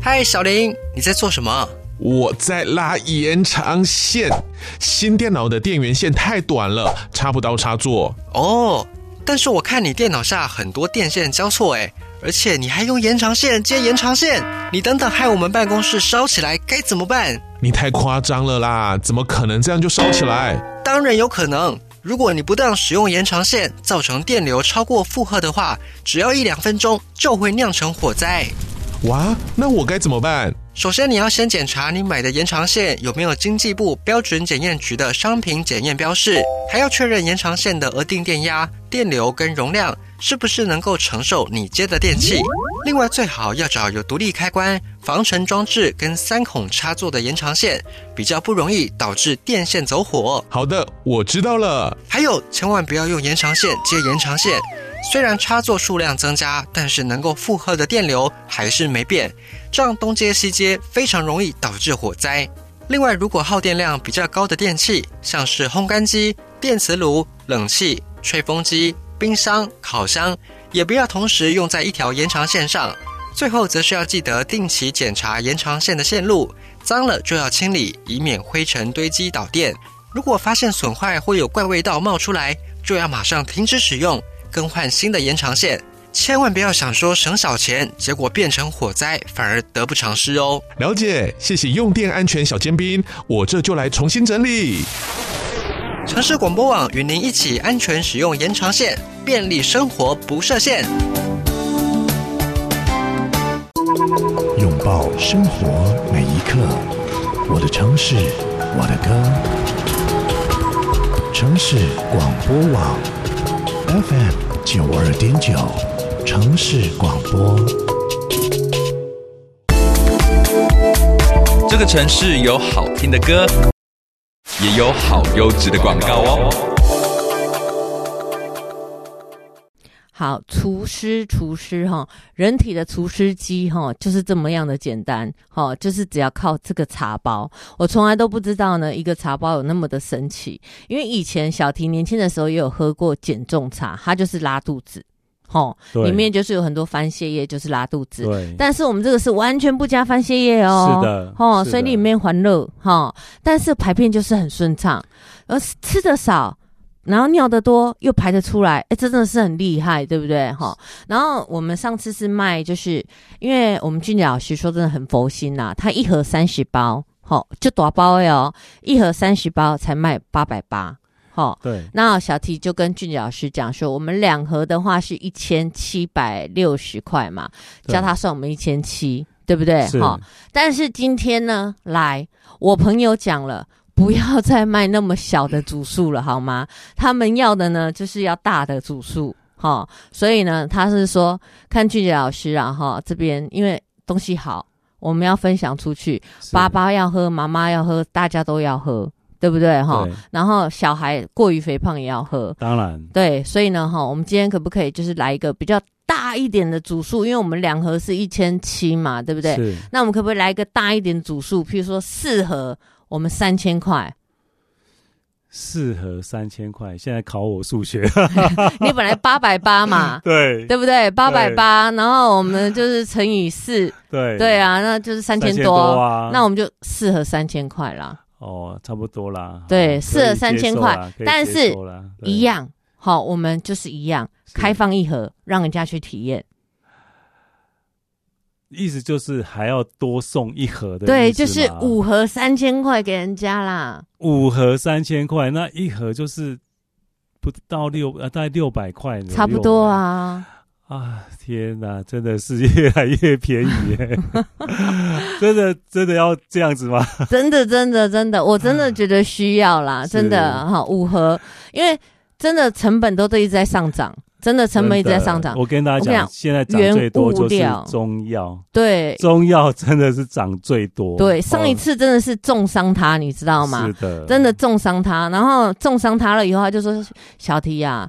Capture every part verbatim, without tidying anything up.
嗨，小林，你在做什么？ 我在拉延长线，新电脑的电源线太短了，插不到插座。 哦，但是我看你电脑下很多电线交错诶，而且你还用延长线接延长线，你等等害我们办公室烧起来该怎么办？ 你太夸张了啦，怎么可能这样就烧起来？ 当然有可能，如果你不当使用延长线，造成电流超过负荷的话，只要一两分钟就会酿成火灾。 哇，那我该怎么办？ 首先你要先检查你买的延长线有没有经济部标准检验局的商品检验标示，还要确认延长线的额定电压、电流跟容量是不是能够承受你接的电器。另外最好要找有独立开关、防尘装置跟三孔插座的延长线，比较不容易导致电线走火。 好的，我知道了。 还有千万不要用延长线接延长线，虽然插座数量增加，但是能够负荷的电流还是没变，这样东接西接非常容易导致火灾。另外，如果耗电量比较高的电器，像是烘干机、电磁炉、冷气、吹风机、冰箱、烤箱，也不要同时用在一条延长线上。最后则是要记得定期检查延长线的线路，脏了就要清理，以免灰尘堆积导电。如果发现损坏或有怪味道冒出来，就要马上停止使用，更换新的延长线。千万不要想说省小钱，结果变成火灾，反而得不偿失哦。 了解，谢谢用电安全小尖兵，我这就来重新整理。 城市广播网与您一起安全使用延长线，便利生活不设限。 拥抱生活每一刻，我的城市，我的歌。城市广播网 F M 九二点九，城市广播。 这个城市有好听的歌，也有好优质的广告哦。 好，除湿除湿哈，人体的除湿机哈就是这么样的简单哈，就是只要靠这个茶包。我从来都不知道呢，一个茶包有那么的神奇。因为以前小提年轻的时候也有喝过减重茶，它就是拉肚子。齁，里面就是有很多番泻叶，就是拉肚子。对，但是我们这个是完全不加番泻叶哦。是的，齁，所以里面还热齁，但是排便就是很顺畅，而吃的少。然后尿得多又排得出来，哎，真的是很厉害，对不对？哈。然后我们上次是卖，就是因为我们俊杰老师说真的很佛心呐、啊，他一盒三十包，好，就大包哦，一盒三十包才卖八百八，好。对。那小提就跟俊杰老师讲说，我们两盒的话是一千七百六十块嘛，叫他算我们一千七，对不对？哈。但是今天呢，来，我朋友讲了。不要再卖那么小的组数了好吗？他们要的呢就是要大的组数齁，所以呢他是说看俊杰老师啊齁，这边因为东西好，我们要分享出去，爸爸要喝，妈妈要喝，大家都要喝，对不对齁？然后小孩过于肥胖也要喝，当然对，所以呢齁，我们今天可不可以就是来一个比较大一点的组数，因为我们两盒是一千七嘛，对不对？是。那我们可不可以来一个大一点的组数，譬如说四盒我们三千块， 四盒三千块，现在考我数学。 你本来八百八嘛，对，对不对？八百八，然后我们就是乘以四，对，对啊，那就是三千多啊。那我们就四盒三千块啦。 哦，差不多啦。对， 四盒三千块，但是一样，好，我们就是一样，开放一盒，让人家去体验。 意思就是还要多送一盒的意思吗？ 对，就是五盒三千块给人家啦。 五盒三千块，那一盒就是不到六，呃，大概六百块， 差不多啊。 啊，天哪，真的是越来越便宜耶！真的真的要这样子吗？ 真的真的真的，我真的觉得需要啦，真的哈，五盒，因为真的成本都都一直在上涨。真的成本一直在上涨。 我跟大家讲，现在涨最多就是中药。对，中药真的是涨最多。 对，上一次真的是重伤他，你知道吗？是的，真的重伤他。然后重伤他了以后，他就说：“小提啊，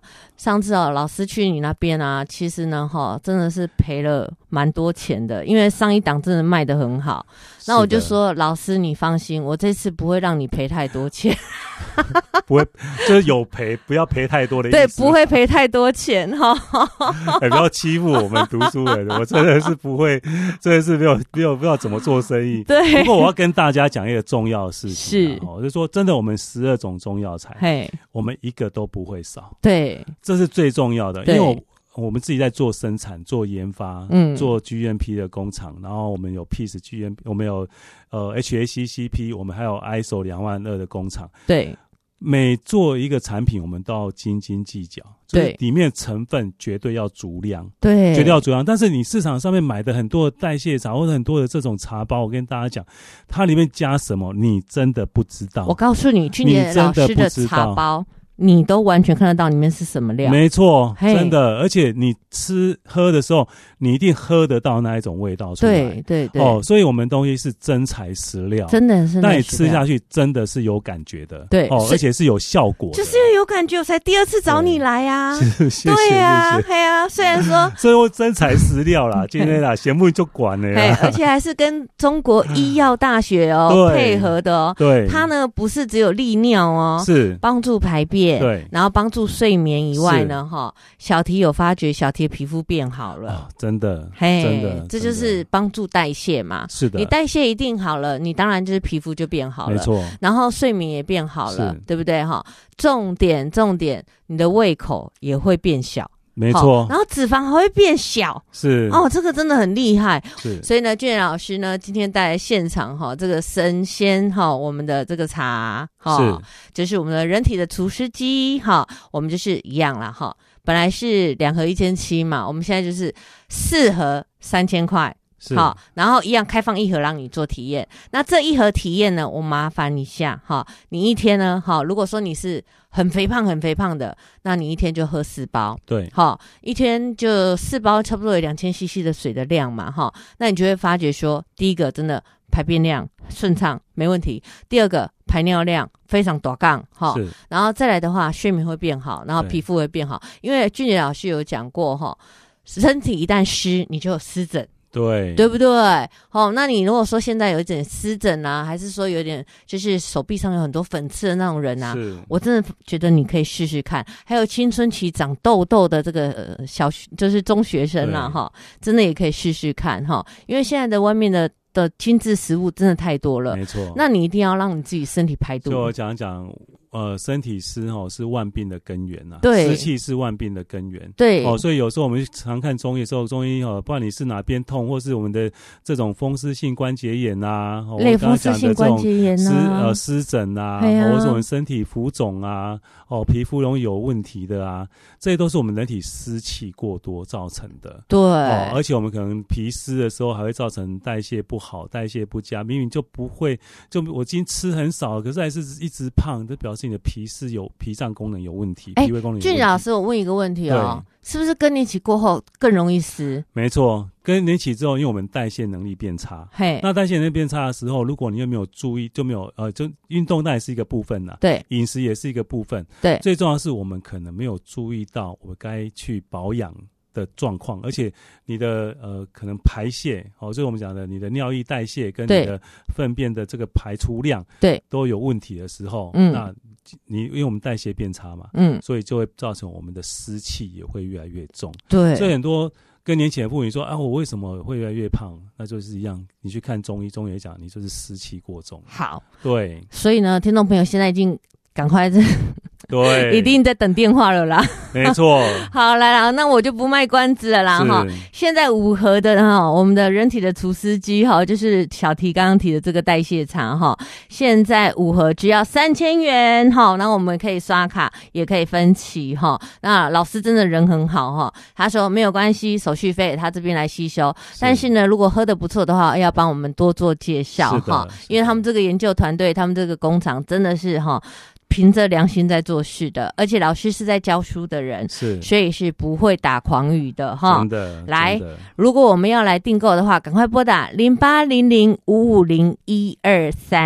上次哦，老师去你那边啊，其实呢，哈，真的是赔了蛮多钱的，因为上一档真的卖得很好。那我就说，老师你放心，我这次不会让你赔太多钱。 不会，就是有赔，不要赔太多的意思。 对，不会赔太多钱哈。 哎，不要欺负我们读书人，我真的是不会，真的是没有没有不知道怎么做生意。 对。 不过我要跟大家讲一个重要的事情、啊， 是， 哦，就是说真的，我们十二种中药材， 嘿， 我们一个都不会少。 对， 这是最重要的，因对为我。我们自己在做生产、做研发、嗯、做 G M P 的工厂，然后我们有 P E A C G M P， 我们有呃 H A C C P， 我们还有 I S O 两万二的工厂。 对， 每做一个产品，我们都要斤斤计较，就是里面成分绝对要足量， 对， 绝对要足量。但是你市场上面买的很多的代谢茶或者很多的这种茶包，我跟大家讲，它里面加什么，你真的不知道。 我告诉你，去年老师的茶包。你都完全看得到里面是什么料， 没错，真的，而且你吃喝的时候，你一定喝得到那一种味道出来， 对对对， 哦，所以我们东西是真材实料， 真的是， 那你吃下去真的是有感觉的， 对， 哦，而且是有效果的， 就是因为有感觉，我才第二次找你来呀、啊， 谢谢， 对呀、 啊， 对呀、啊，虽然说， 所以我真材实料啦，今天啦，节目就管了呀， 而且还是跟中国医药大学哦配合的哦， 对， 它呢不是只有利尿哦， 是帮助排便， 对， 然后帮助睡眠以外呢，哈，小提有发觉小提的皮肤变好了， 哦、真的， 嘿， 真的， 这就是帮助代谢嘛， 是的， 你代谢一定好了，你当然就是皮肤就变好了， 没错， 然后睡眠也变好了，对不对哈？重点重点，你的胃口也会变小。 没错， 然后脂肪还会变小， 是哦，这个真的很厉害。 是， 所以呢，俊老师呢今天带来现场哈，这个神仙哈，我们的这个茶哈，是，就是我们的人体的除湿机哈，我们就是一样啦哈，本来是两盒一千七嘛，我们现在就是四盒三千块。好，然后一样开放一盒让你做体验。那这一盒体验呢，我麻烦一下哈，你一天呢，好，如果说你是很肥胖很肥胖的，那你一天就喝四包， 对， 好，一天就四包，差不多有两千 C C 的水的量嘛，哈，那你就会发觉说，第一个真的排便量顺畅没问题，第二个排尿量非常大杠哈，然后再来的话，睡眠会变好，然后皮肤会变好，因为俊杰老师有讲过哈，身体一旦湿，你就有湿疹。 对， 对不对？哦，那你如果说现在有一点湿疹啊，还是说有点就是手臂上有很多粉刺的那种人啊，我真的觉得你可以试试看。还有青春期长痘痘的这个、呃、小就是中学生啊，哈，真的也可以试试看哈，因为现在的外面的的精致食物真的太多了， 没错。 那你一定要让你自己身体排毒。 就我讲讲。呃，身体湿哦是万病的根源呐、啊， 对， 湿气是万病的根源， 对哦，所以有时候我们常看中医的时候，中医哦，不管你是哪边痛，或是我们的这种风湿性关节炎呐、啊，哦、 类风湿性关节炎湿呃湿疹啊，啊或是我们身体浮肿啊，哦，皮肤容易有问题的啊，这些都是我们人体湿气过多造成的， 对， 哦，而且我们可能皮湿的时候还会造成代谢不好、代谢不佳，明明就不会，就我今天吃很少，可是还是一直胖，这表示你的皮是有脾脏功能有问题，脾胃功能有问题。 俊老师，我问一个问题哦，是不是更年期过后更容易湿？ 没错，更年期之后，因为我们代谢能力变差， 嘿， 那代谢能力变差的时候，如果你又没有注意，就没有呃，就运动当然是一个部分啦， 对， 饮食也是一个部分， 对， 最重要的是我们可能没有注意到我该去保养的状况，而且你的呃可能排泄，哦，就是我们讲的你的尿液代谢跟你的粪便的这个排出量， 对， 都有问题的时候， 嗯， 那你因为我们代谢变差嘛， 嗯， 所以就会造成我们的湿气也会越来越重， 对， 所以很多更年期的妇女说啊，我为什么会越来越胖？那就是一样，你去看中医，中医也讲你就是湿气过重。 好， 对， 所以呢，听众朋友现在已经赶快这。 对， 一定在等电话了啦。 没错。 好，来啦，那我就不卖关子了啦哈。现在五盒的哈，我们的人体的除湿机哈，就是小提刚刚提的这个代谢茶哈，现在五盒只要三千元哈。那我们可以刷卡，也可以分期哈。那老师真的人很好哈，他说没有关系，手续费他这边来吸收。但是呢，如果喝得不错的话，要帮我们多做介绍哈，因为他们这个研究团队，他们这个工厂真的是哈。凭着良心在做事的，而且老师是在教书的人， 是， 所以是不会打诳语的哈。 真的， 来，如果我们要来订购的话，赶快拨打零八零零五五零一二三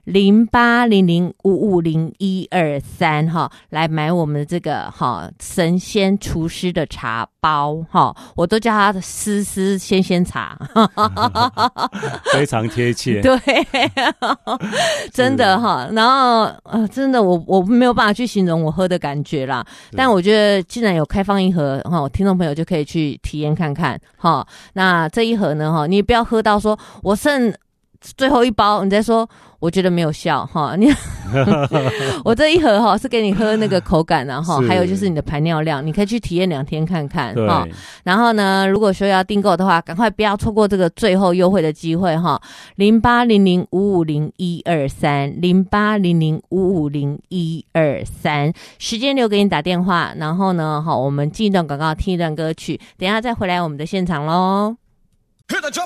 零八零零五五零一二三哈，来买我们的这个哈神仙厨师的茶包哈，我都叫它丝丝鲜鲜茶， 非常贴切。 对，真的哈。然后呃，真的我我没有办法去形容我喝的感觉啦，但我觉得既然有开放一盒哈，听众朋友就可以去体验看看哈。那这一盒呢哈，你不要喝到说我剩最后一包，你再说我觉得没有效哈。你我这一盒哈是给你喝那个口感然后还有就是你的排尿量，你可以去体验两天看看哈。然后呢，如果说要订购的话，赶快不要错过这个最后优惠的机会哈。零八零零五五零一二三，零八零零五五零一二三，时间留给你打电话，然后呢，好，我们进一段广告，听一段歌曲，等一下再回来我们的现场喽。